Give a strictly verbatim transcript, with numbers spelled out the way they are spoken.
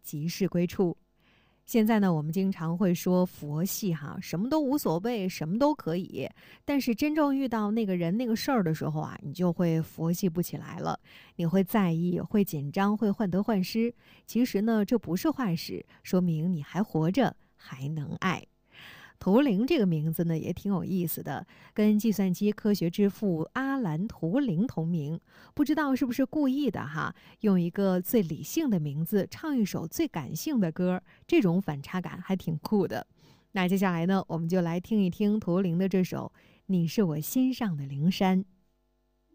即是归处。现在呢，我们经常会说佛系哈，什么都无所谓，什么都可以。但是真正遇到那个人那个事儿的时候啊，你就会佛系不起来了。你会在意，会紧张，会患得患失。其实呢，这不是坏事，说明你还活着，还能爱。图灵这个名字呢也挺有意思的，跟计算机科学之父阿兰·图灵同名。不知道是不是故意的哈，用一个最理性的名字唱一首最感性的歌，这种反差感还挺酷的。那接下来呢，我们就来听一听图灵的这首《你是我心上的灵山》。